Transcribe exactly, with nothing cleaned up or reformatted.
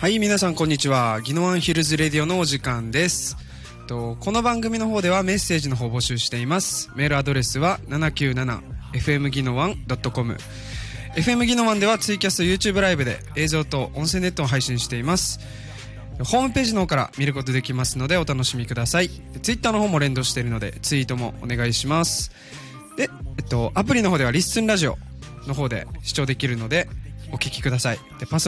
はい、皆さんこんにちは。ギノワンヒルズレディオのお時間です。とこの番組の方ではメッセージの方を募集しています。メールアドレスは ななきゅうななエフエムギノワンドットコム。 エフエム ギノワンではツイキャスト YouTube ライブで映像と音声ネットを配信しています。ホームページの方から見ることできますのでお楽しみください。ツイッターの方も連動しているのでツイートもお願いします。で、えっと、アプリの方ではリッスンラジオの方で視聴できるのでお聞きください。でパソ